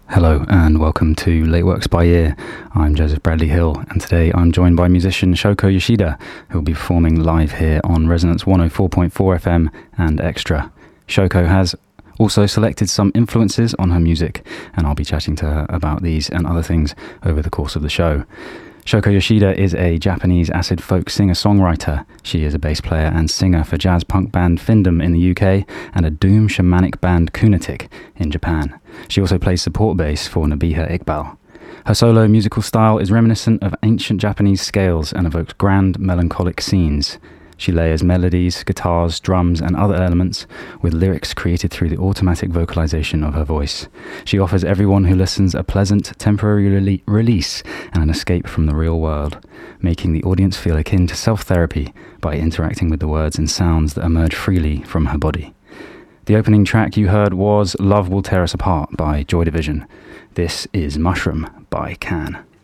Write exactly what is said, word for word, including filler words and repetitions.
Hello and welcome to Late Works by Ear. I'm Joseph Bradley Hill, and today I'm joined by musician Shoko Yoshida, who will be performing live here on Resonance one oh four point four F M and Extra. Shoko has also selected some influences on her music, and I'll be chatting to her about these and other things over the course of the show. Shoko Yoshida is a Japanese acid folk singer-songwriter. She is a bass player and singer for jazz punk band Findom in the U K and a doom shamanic band Kunatik in Japan. She also plays support bass for Nabiha Iqbal. Her solo musical style is reminiscent of ancient Japanese scales and evokes grand melancholic scenes. She layers melodies, guitars, drums and other elements with lyrics created through the automatic vocalization of her voice. She offers everyone who listens a pleasant, temporary rele- release and an escape from the real world, making the audience feel akin to self-therapy by interacting with the words and sounds that emerge freely from her body. The opening track you heard was Love Will Tear Us Apart by Joy Division. This is Mushroom by Can.